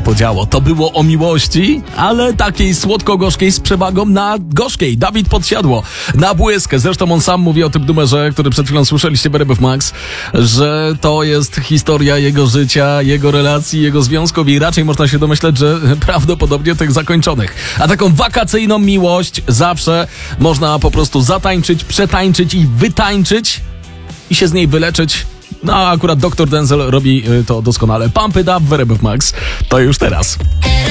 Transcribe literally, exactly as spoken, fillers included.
podziało. To było o miłości, ale takiej słodko-gorzkiej z przewagą na gorzkiej. Dawid Podsiadło na błyskę. Zresztą on sam mówi o tym numerze, który przed chwilą słyszeliście w R M F Max, że to jest historia jego życia, jego relacji, jego związków i raczej można się domyśleć, że prawdopodobnie tych zakończonych. A taką wakacyjną miłość zawsze można po prostu zatańczyć, przetańczyć i wytańczyć i się z niej wyleczyć. No a akurat doktor Denzel robi to doskonale. Pump It Up w R M F Max. To już teraz.